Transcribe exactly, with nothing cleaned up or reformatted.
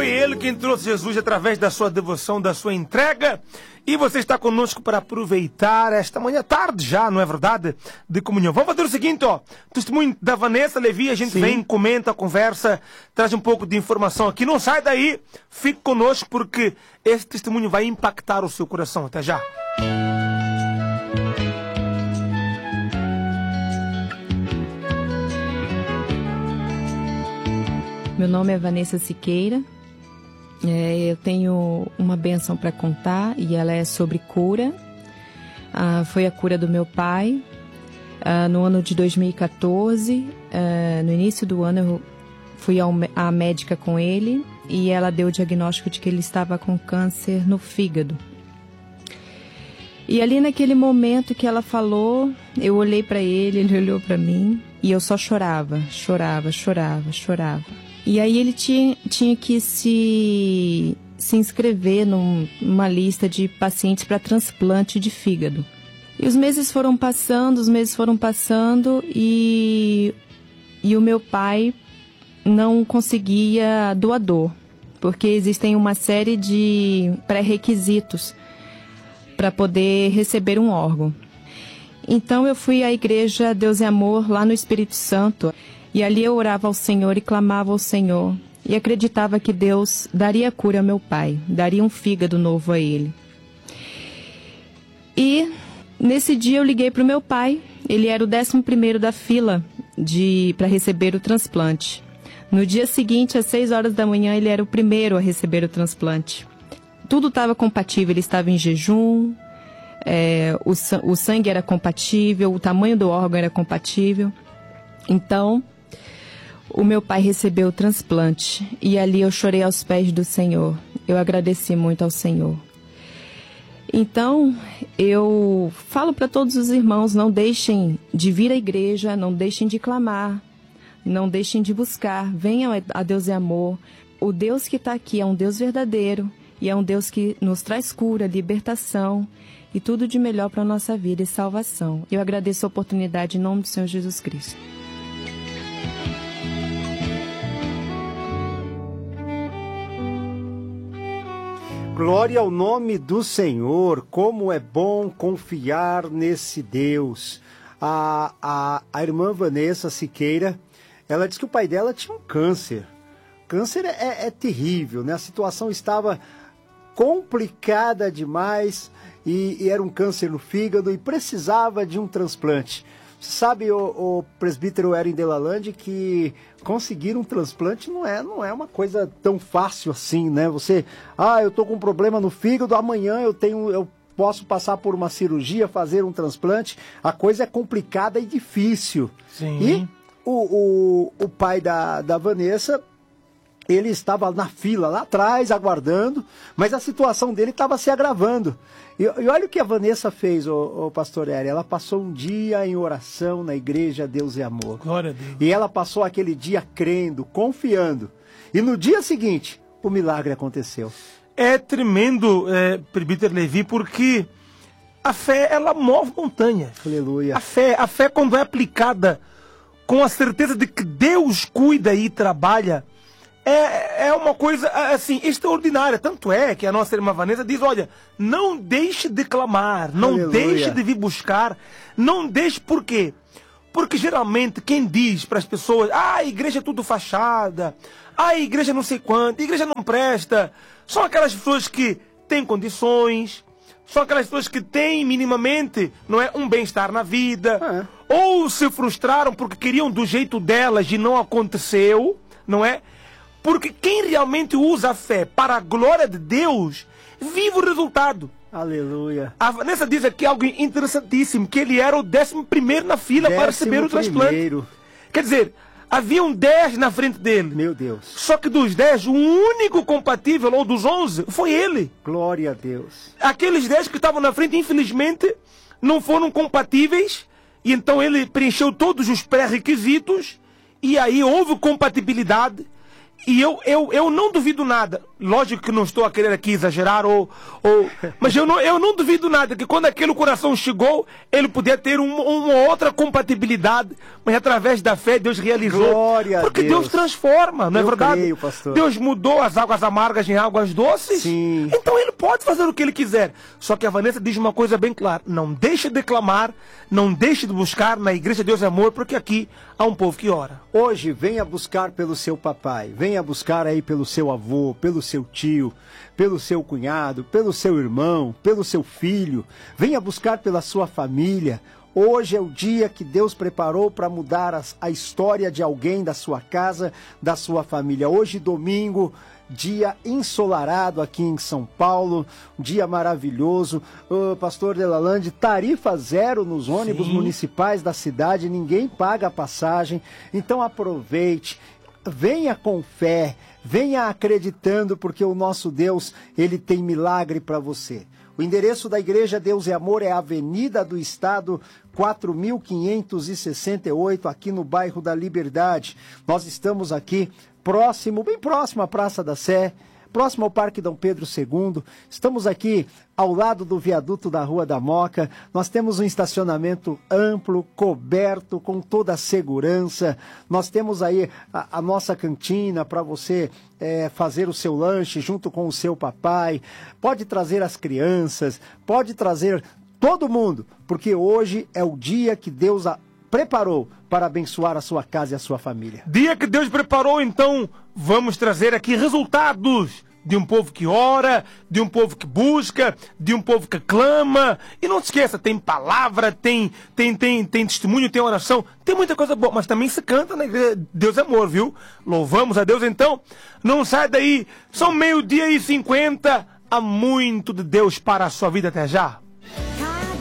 Foi ele quem trouxe Jesus através da sua devoção, da sua entrega. E você está conosco para aproveitar esta manhã, tarde já, não é verdade? De comunhão. Vamos fazer o seguinte, ó. Testemunho da Vanessa Levi, a gente Sim. vem, comenta, conversa, traz um pouco de informação aqui. Não sai daí, fique conosco porque esse testemunho vai impactar o seu coração. Até já. Meu nome é Vanessa Siqueira, é, eu tenho uma bênção para contar e ela é sobre cura. Ah, foi a cura do meu pai ah, no ano de dois mil e quatorze. Ah, no início do ano eu fui ao, à médica com ele e ela deu o diagnóstico de que ele estava com câncer no fígado. E ali naquele momento que ela falou, eu olhei para ele, ele olhou para mim e eu só chorava, chorava, chorava, chorava. E aí ele tinha, tinha que se, se inscrever num, numa lista de pacientes para transplante de fígado. E os meses foram passando, os meses foram passando e, e o meu pai não conseguia doador, porque existem uma série de pré-requisitos para poder receber um órgão. Então eu fui à igreja Deus é Amor, lá no Espírito Santo. E ali eu orava ao Senhor e clamava ao Senhor. E acreditava que Deus daria cura ao meu pai, daria um fígado novo a ele. E nesse dia eu liguei para o meu pai. Ele era o décimo primeiro da fila para receber o transplante. No dia seguinte, às seis horas da manhã, ele era o primeiro a receber o transplante. Tudo estava compatível, ele estava em jejum, é, o, o sangue era compatível, o tamanho do órgão era compatível. Então, o meu pai recebeu o transplante e ali eu chorei aos pés do Senhor. Eu agradeci muito ao Senhor. Então, eu falo para todos os irmãos, não deixem de vir à igreja, não deixem de clamar, não deixem de buscar. Venham a Deus é Amor. O Deus que está aqui é um Deus verdadeiro e é um Deus que nos traz cura, libertação e tudo de melhor para a nossa vida e salvação. Eu agradeço a oportunidade em nome do Senhor Jesus Cristo. Glória ao nome do Senhor, como é bom confiar nesse Deus. A, a, a irmã Vanessa Siqueira, ela disse que o pai dela tinha um câncer. Câncer é, é terrível, né? A situação estava complicada demais e, e era um câncer no fígado e precisava de um transplante. Sabe, o, o presbítero Erin Delalande, que conseguir um transplante não é, não é uma coisa tão fácil assim, né? Você, ah, eu tô com um problema no fígado, amanhã eu tenho, eu posso passar por uma cirurgia, fazer um transplante. A coisa é complicada e difícil. Sim. E o, o, o pai da, da Vanessa, ele estava na fila lá atrás, aguardando, mas a situação dele estava se agravando. E, e olha o que a Vanessa fez, o, o pastor Eri. Ela passou um dia em oração na igreja Deus é Amor. Glória a Deus. E ela passou aquele dia crendo, confiando. E no dia seguinte, o milagre aconteceu. É tremendo, é, presbítero Levi, porque a fé, ela move montanha. Aleluia. A fé, a fé quando é aplicada com a certeza de que Deus cuida e trabalha, É, é uma coisa, assim, extraordinária. Tanto é que a nossa irmã Vanessa diz, olha, não deixe de clamar, não Aleluia. deixe de vir buscar, não deixe, por quê? Porque geralmente quem diz para as pessoas, ah, a igreja é tudo fachada, ah, a igreja não sei quanto, a igreja não presta, são aquelas pessoas que têm condições, são aquelas pessoas que têm minimamente, não é, um bem-estar na vida, é. Ou se frustraram porque queriam do jeito delas e não aconteceu, não é? Porque quem realmente usa a fé para a glória de Deus, vive o resultado. Aleluia. A Vanessa diz aqui algo interessantíssimo, que ele era o décimo primeiro na fila décimo para receber o transplante. Primeiro. Quer dizer, haviam dez na frente dele. Meu Deus. Só que dos dez, o único compatível, ou dos onze, foi ele. Glória a Deus. Aqueles dez que estavam na frente, infelizmente, não foram compatíveis, e então ele preencheu todos os pré-requisitos, e aí houve compatibilidade. E eu, eu, eu não duvido nada. Lógico que não estou a querer aqui exagerar, ou, ou, mas eu não, eu não duvido nada que quando aquele coração chegou, ele podia ter um, uma outra compatibilidade, mas através da fé Deus realizou. Glória Porque a Deus. Deus transforma, não é Eu verdade? creio, pastor. Deus mudou as águas amargas em águas doces. Sim. Então ele pode fazer o que ele quiser. Só que a Vanessa diz uma coisa bem clara: não deixe de clamar, não deixe de buscar na Igreja Deus é Amor, porque aqui há um povo que ora. Hoje, venha buscar pelo seu papai, venha buscar aí pelo seu avô, pelo seu tio, pelo seu cunhado, pelo seu irmão, pelo seu filho, venha buscar pela sua família. Hoje é o dia que Deus preparou para mudar a, a história de alguém da sua casa, da sua família. Hoje, domingo, dia ensolarado aqui em São Paulo, um dia maravilhoso. Uh, Pastor Delalande, tarifa zero nos ônibus Sim. municipais da cidade, ninguém paga a passagem, então aproveite, venha com fé, venha acreditando, porque o nosso Deus, ele tem milagre para você. O endereço da Igreja Deus é Amor é Avenida do Estado, quatro mil quinhentos e sessenta e oito, aqui no bairro da Liberdade. Nós estamos aqui próximo, bem próximo à Praça da Sé, próximo ao Parque Dom Pedro segundo. Estamos aqui ao lado do viaduto da Rua da Moca. Nós temos um estacionamento amplo, coberto, com toda a segurança. Nós temos aí a, a nossa cantina para você é, fazer o seu lanche junto com o seu papai. Pode trazer as crianças, pode trazer todo mundo, porque hoje é o dia que Deus a preparou para abençoar a sua casa e a sua família. Dia que Deus preparou, então vamos trazer aqui resultados de um povo que ora, de um povo que busca, de um povo que clama. E não se esqueça, tem palavra, tem, tem, tem, tem testemunho, tem oração, tem muita coisa boa, mas também se canta na igreja. Deus é amor, viu? Louvamos a Deus então. Não sai daí, são meio-dia e cinquenta. Há muito de Deus para a sua vida até já.